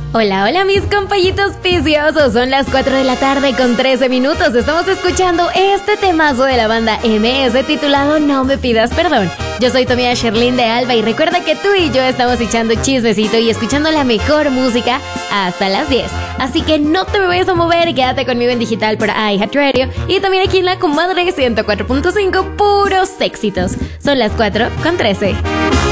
Hola, hola mis compañitos viciosos, son las 4 de la tarde con 13 minutos, estamos escuchando este temazo de la banda MS titulado No me pidas perdón. Yo soy tu amiga Sherlyn de Alba y recuerda que tú y yo estamos echando chismecito y escuchando la mejor música hasta las 10. Así que no te me vayas a mover y quédate conmigo en digital por iHeartRadio y también aquí en la Comadre 104.5, puros éxitos. Son las 4 con 13.